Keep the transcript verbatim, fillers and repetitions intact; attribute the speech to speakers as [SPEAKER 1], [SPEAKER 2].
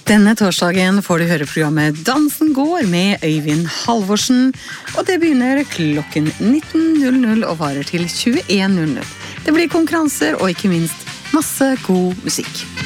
[SPEAKER 1] Denne torsdagen får du høre programmet Dansen går med Øyvind Halvorsen, og det begynner klokken nitten null null og varer til tjueen null null. Det blir konkurranser og ikke minst masse god musikk.